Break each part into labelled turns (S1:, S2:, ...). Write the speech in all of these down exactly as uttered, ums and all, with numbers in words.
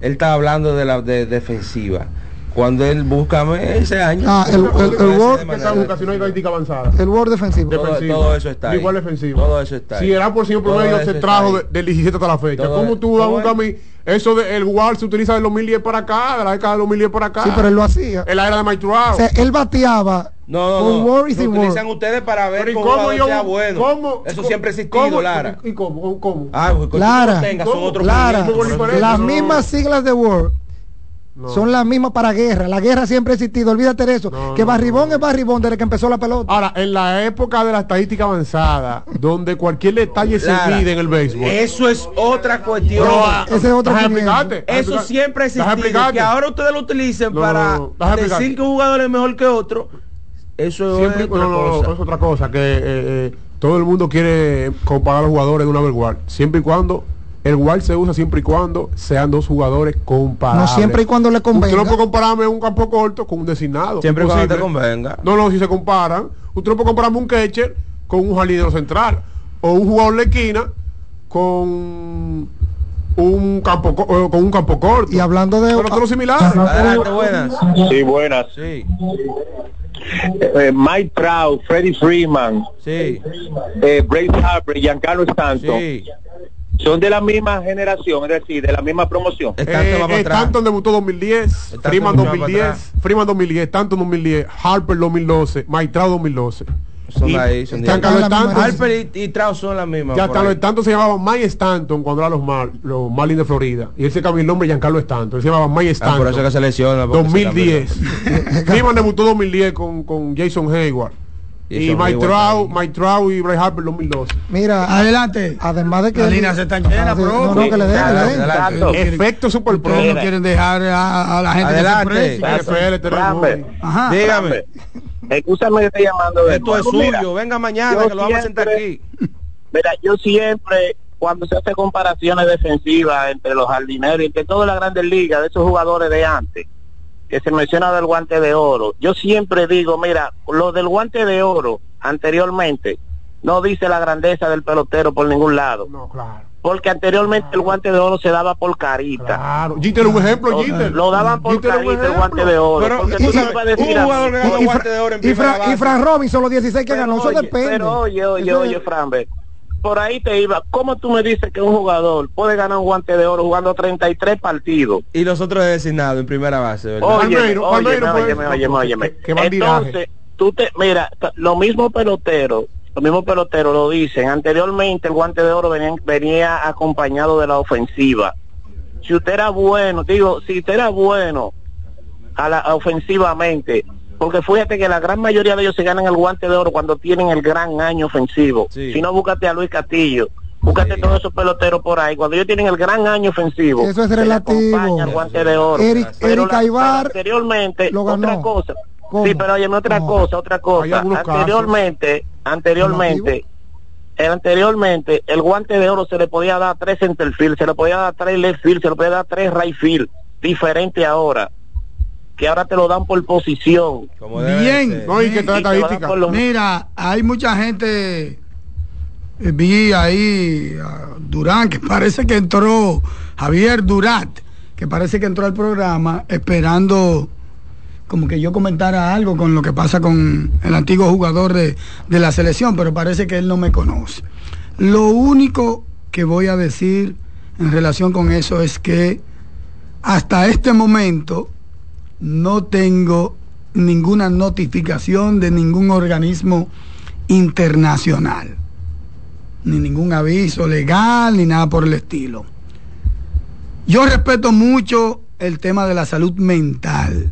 S1: él está hablando de la de defensiva. Cuando él busca ese año,
S2: ah, el, el, el Word
S3: que está buscando una estadística avanzada.
S2: El Word defensivo.
S1: Todo, todo eso está ahí.
S3: Igual defensivo.
S1: Todo eso está ahí.
S3: Si era por ciento promedio se trajo de, del diecisiete hasta la fecha. Todo ¿Cómo tú das un camino? Eso de el Word se utiliza del dos mil diez para acá, de la década del dos mil diez para acá.
S2: Sí, pero él lo hacía.
S3: En la era de Mike Trout.
S2: O sea, él bateaba.
S1: No, no,
S2: con
S1: no.
S2: Word y sin
S1: Lo utilizan
S2: Word.
S1: ustedes para ver
S3: pero
S1: cómo
S3: cómo yo,
S1: sea bueno.
S3: ¿cómo,
S1: eso
S3: cómo,
S1: siempre ha existido,
S3: cómo,
S1: Lara.
S3: ¿Y cómo? ¿Cómo?
S1: Ah, pues,
S2: Lara,
S1: tengas, son otros
S2: Lara,
S1: clientes,
S2: las
S3: no.
S2: mismas siglas de Word. No. Son las mismas para guerra. La guerra siempre ha existido. Olvídate de eso. No, que barribón no. es barribón desde que empezó la pelota.
S3: Ahora, en la época de la estadística avanzada, donde cualquier detalle Lara, se mide en el béisbol.
S1: Eso es otra cuestión.
S3: No,
S2: Ese es otro
S3: explicarte.
S1: Eso siempre ha existido. Que ahora ustedes lo utilicen no, para no, no. decir que un jugador es mejor que otro. Eso
S3: siempre,
S1: es otra
S3: no,
S1: cosa.
S3: No, es otra cosa. Que eh, eh, todo el mundo quiere comparar a los jugadores de una vez. Siempre y cuando el W A R se usa siempre y cuando sean dos jugadores comparables.
S2: No siempre y cuando le convenga.
S3: Usted no puede compararme un campo corto con un designado.
S1: Siempre y cuando te convenga.
S3: No, no, si se comparan. Usted no puede compararme un catcher con un jardinero central. O un jugador de esquina con un campo con un campo corto.
S2: Y hablando de...
S3: Pero todos similares.
S1: Adelante, buenas.
S4: Sí, buenas.
S1: Sí.
S4: Eh, Mike Trout, Freddie Freeman,
S1: sí.
S4: eh, Bryce Harper, Giancarlo Stanton.
S1: Sí.
S4: Son de la misma generación, es decir, de la misma promoción.
S3: Eh, Stanton debutó dos mil diez, Freeman dos mil diez, Freeman dos mil diez, Stanton dos mil diez, Harper dos mil doce, Mike Trout dos mil doce.
S1: Son y ahí, son
S3: Stanton,
S1: Harper y, y Trout son las mismas.
S3: Giancarlo Stanton se llamaba Mike Stanton cuando eran los, Mar, los Marlins de Florida. Y él se cambió el nombre Giancarlo Stanton. Él se llamaba Mike Stanton.
S1: Ah, por eso que se lesiona.
S3: dos mil diez. Freeman debutó dos mil diez con, con Jason Hayward. Y, y Mike Trout, Mike Trout y Bryce Harper dos mil doce.
S2: Mira,
S5: adelante.
S2: Además de que
S5: las líneas se están llenas,
S2: pero no, no, que le den, que le den.
S3: Efecto super pro.
S5: No quieren dejar a, a la gente
S1: adelante.
S4: Que
S1: Ajá. Dígame.
S4: Escúchame que estoy llamando. De
S1: Esto
S4: nuevo.
S1: es suyo.
S4: Mira,
S1: venga mañana que lo vamos a sentar aquí.
S4: Mira, yo siempre, cuando se hace comparaciones defensivas entre los jardineros y entre todas las grandes ligas de esos jugadores de antes, que se menciona del guante de oro, yo siempre digo, mira, lo del guante de oro anteriormente no dice la grandeza del pelotero por ningún lado.
S3: No, claro.
S4: Porque anteriormente el guante de oro se daba por carita.
S3: Claro. Jeter un ejemplo, Jeter.
S4: Lo daban por
S3: Jeter
S4: carita el guante de oro.
S1: Pero,
S4: porque
S1: y,
S4: tú
S1: y,
S4: sabes decir
S1: un jugador que ganó el guante de oro en
S2: y, Fra,
S1: base.
S2: y Fran Robinson los dieciséis que
S4: pero
S2: ganó,
S4: oye,
S2: eso depende.
S4: Pero oye, oye,
S2: eso
S4: oye,
S2: es...
S4: Fran, por ahí te iba. ¿Cómo tú me dices que un jugador puede ganar un guante de oro jugando treinta y tres partidos?
S1: Y los otros designados en primera base, ¿verdad?
S4: Óyeme,
S3: Palmeiro,
S4: óyeme,
S3: Palmeiro,
S4: óyeme, óyeme, óyeme.
S3: Que, que
S4: Entonces, tú te, mira, lo mismo pelotero, los mismos peloteros lo dicen. Anteriormente el guante de oro venía, venía acompañado de la ofensiva. Si usted era bueno, digo, si usted era bueno a la, a ofensivamente, porque fíjate que la gran mayoría de ellos se ganan el guante de oro cuando tienen el gran año ofensivo. Sí. Si no, búscate a Luis Castillo, búscate sí. todos esos peloteros por ahí, cuando ellos tienen el gran año ofensivo.
S2: Eso es relativo.
S4: El guante de oro.
S2: Eric,
S4: pero
S2: Eric
S4: la,
S2: Aybar
S4: anteriormente,
S2: lo ganó.
S4: otra cosa.
S2: ¿Cómo?
S4: Sí, pero óyeme otra no. cosa, otra cosa. Anteriormente, casos. anteriormente, el, anteriormente, el guante de oro se le podía dar tres centerfield, se le podía dar tres left field, se le podía dar tres right field, diferente ahora, que ahora te lo dan por posición.
S5: Bien,
S3: no, y que te estadística.
S5: Los... Mira, hay mucha gente, eh, vi ahí uh, Durán, que parece que entró, Javier Durat, que parece que entró al programa esperando como que yo comentara algo con lo que pasa con el antiguo jugador de, de la selección, pero parece que él no me conoce. Lo único que voy a decir en relación con eso es que hasta este momento no tengo ninguna notificación de ningún organismo internacional, ni ningún aviso legal, ni nada por el estilo. Yo respeto mucho el tema de la salud mental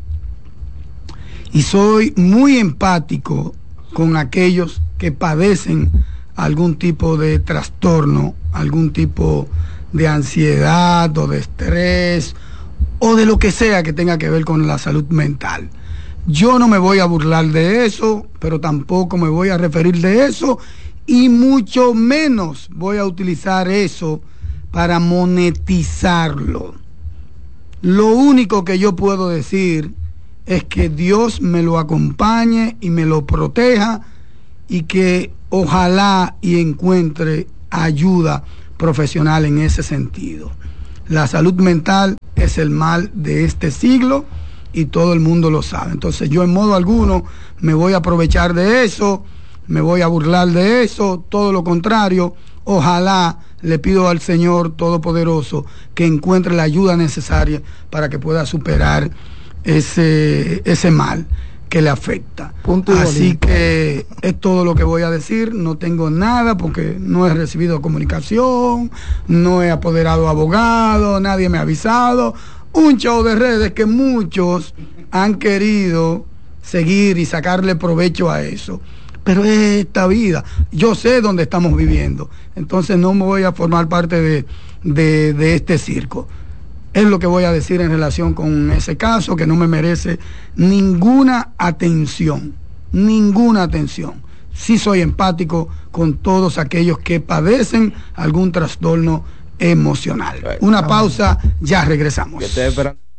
S5: y soy muy empático con aquellos que padecen algún tipo de trastorno, algún tipo de ansiedad o de estrés o de lo que sea que tenga que ver con la salud mental. Yo no me voy a burlar de eso, pero tampoco me voy a referir de eso y mucho menos voy a utilizar eso para monetizarlo. Lo único que yo puedo decir es que Dios me lo acompañe y me lo proteja y que ojalá y encuentre ayuda profesional en ese sentido. La salud mental es el mal de este siglo y todo el mundo lo sabe. Entonces yo en modo alguno me voy a aprovechar de eso, me voy a burlar de eso, todo lo contrario. Ojalá, le pido al Señor Todopoderoso que encuentre la ayuda necesaria para que pueda superar ese, ese mal que le afecta. Punto Así que es todo lo que voy a decir. No tengo nada porque no he recibido comunicación, no he apoderado abogado, nadie me ha avisado. Un show de redes que muchos han querido seguir y sacarle provecho a eso. Pero es esta vida. Yo sé dónde estamos viviendo. Entonces no me voy a formar parte de, de, de este circo. Es lo que voy a decir en relación con ese caso, que no me merece ninguna atención, ninguna atención. Sí soy empático con todos aquellos que padecen algún trastorno emocional. Una pausa, ya regresamos.